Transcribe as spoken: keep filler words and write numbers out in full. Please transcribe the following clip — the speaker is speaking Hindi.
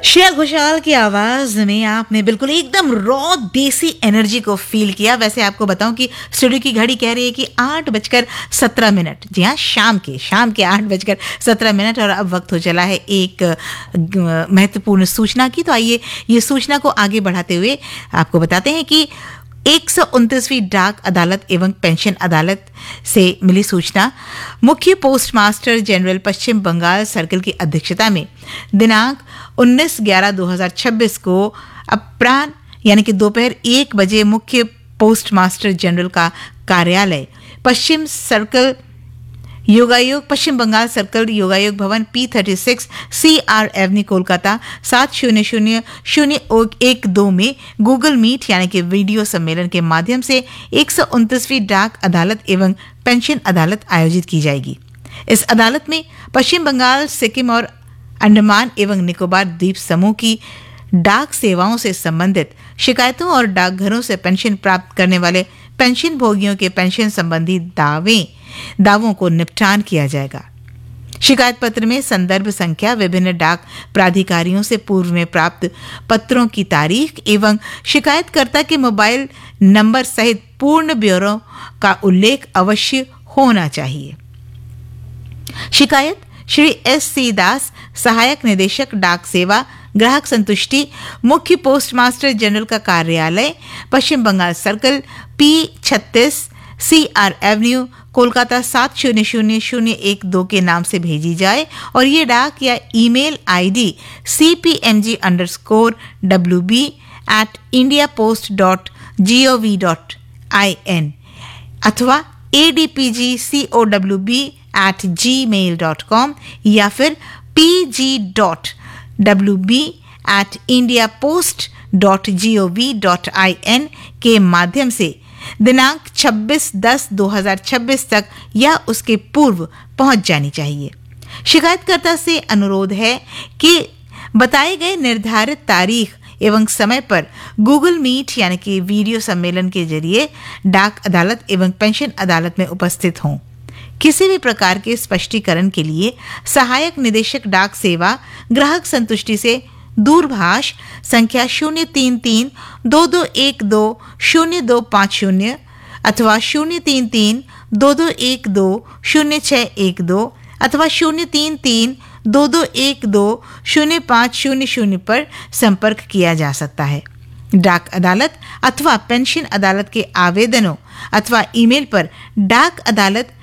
श्रेया घोषाल की आवाज में आपने बिल्कुल एकदम रॉ देसी एनर्जी को फील किया। वैसे आपको बताऊं कि स्टूडियो की घड़ी कह रही है कि आठ बजकर सत्रह मिनट, जी हाँ, शाम के शाम के आठ बजकर सत्रह मिनट और अब वक्त हो चला है एक महत्वपूर्ण सूचना की। तो आइए ये सूचना को आगे बढ़ाते हुए आपको बताते हैं कि एक सौ उनतीसवीं डाक अदालत एवं पेंशन अदालत से मिली सूचना। मुख्य पोस्ट मास्टर जनरल पश्चिम बंगाल सर्कल की अध्यक्षता में दिनांक उन्नीस ग्यारह दो हज़ार छब्बीस को अपराह्न यानी कि दोपहर एक बजे मुख्य पोस्ट मास्टर जनरल का कार्यालय पश्चिम सर्कल योगायोग पश्चिम बंगाल सर्कल योगायोग भवन P thirty six C R Avenue Kolkata सात शून्य शून्य शून्य एक दो में गूगल मीट यानी कि वीडियो सम्मेलन के माध्यम से एक सौ उनतीसवीं डाक अदालत एवं पेंशन अदालत आयोजित की जाएगी। इस अदालत में पश्चिम बंगाल, सिक्किम और अंडमान एवं निकोबार द्वीप समूह की डाक सेवाओं से संबंधित शिकायतों और डाकघरों से पेंशन प्राप्त करने वाले पेंशन भोगियों के पेंशन संबंधी दावे दावों को निपटान किया जाएगा। शिकायत पत्र में संदर्भ संख्या, विभिन्न डाक प्राधिकारियों से पूर्व में प्राप्त पत्रों की तारीख एवं शिकायतकर्ता के मोबाइल नंबर सहित पूर्ण ब्यौरा का उल्लेख अवश्य होना चाहिए। शिकायत श्री एस सी दास, सहायक निदेशक डाक सेवा, ग्राहक संतुष्टि, मुख्य पोस्ट मास्टर जनरल का कार्यालय पश्चिम बंगाल सर्कल पी छत्तीस सी आर एवेन्यू कोलकाता सात शून्य शून्य शून्य एक दो के नाम से भेजी जाए और ये डाक या email ID C P M G under score W B eight India post dot G O V dot I N अथवा A D P G C O W B eight ji mail dot com या फिर P G dot W B eight India post dot G O V dot I N के माध्यम से दिनांक छब्बीस दस दो हज़ार छब्बीस तक या उसके पूर्व पहुंच जानी चाहिए। शिकायतकर्ता से अनुरोध है कि बताए गए निर्धारित तारीख एवं समय पर गूगल मीट यानी कि वीडियो सम्मेलन के जरिए डाक अदालत एवं पेंशन अदालत में उपस्थित हों। किसी भी प्रकार के स्पष्टीकरण के लिए सहायक निदेशक डाक सेवा ग्राहक संतुष्टि से दूरभाष संख्या शून्य तीन तीन दो दो एक दो शून्य दो पाँच शून्य अथवा शून्य तीन तीन दो दो एक दो शून्य छः एक दो अथवा शून्य तीन तीन दो दो एक दो शून्य पाँच शून्य शून्य पर संपर्क किया जा सकता है। डाक अदालत अथवा पेंशन अदालत के आवेदनों अथवा ईमेल पर डाक अदालत